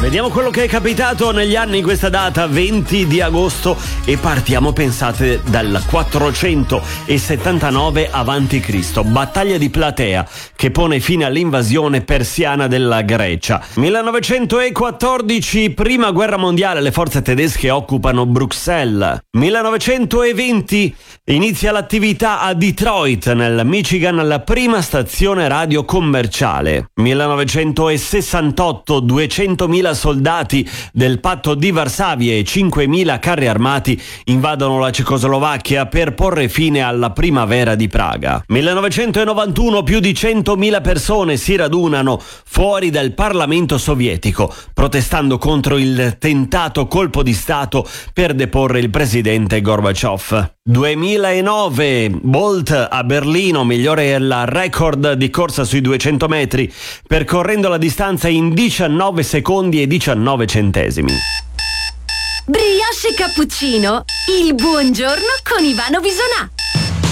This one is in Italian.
Vediamo quello che è capitato negli anni in questa data, 20 di agosto, e partiamo, pensate, dal 479 a.C., battaglia di Platea, che pone fine all'invasione persiana della Grecia. 1914, prima guerra mondiale, le forze tedesche occupano Bruxelles. 1920, inizia l'attività a Detroit, nel Michigan, la prima stazione radio commerciale. 1968, 200.000 soldati del patto di Varsavia e 5.000 carri armati invadono la Cecoslovacchia per porre fine alla primavera di Praga. 1991, più di 100.000 persone si radunano fuori dal Parlamento sovietico, protestando contro il tentato colpo di Stato per deporre il presidente Gorbaciov. 2009, Bolt a Berlino migliora il record di corsa sui 200 metri, percorrendo la distanza in 19 secondi e 19 centesimi. Brioche cappuccino, il buongiorno con Ivano Bisonà.